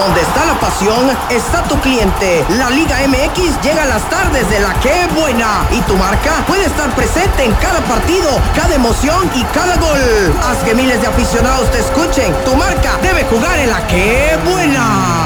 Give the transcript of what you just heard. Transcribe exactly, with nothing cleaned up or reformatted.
Donde está la pasión, está tu cliente. La Liga M X llega a las tardes de la Qué Buena. Y tu marca puede estar presente en cada partido, cada emoción y cada gol. Haz que miles de aficionados te escuchen. Tu marca debe jugar en la Qué Buena.